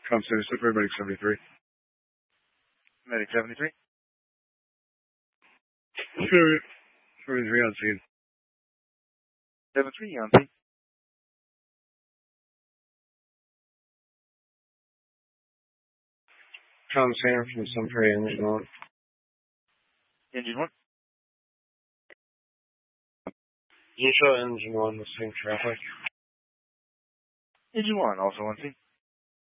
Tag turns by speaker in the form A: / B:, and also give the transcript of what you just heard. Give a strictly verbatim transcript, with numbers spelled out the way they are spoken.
A: Com Center, Super Medic seventy-three.
B: Medic seventy-three.
A: seventy-three on scene.
B: seventy-three on scene.
A: Com Center from some prey engine one.
B: Engine one.
A: You show engine one with sync traffic.
B: Engine one also on scene.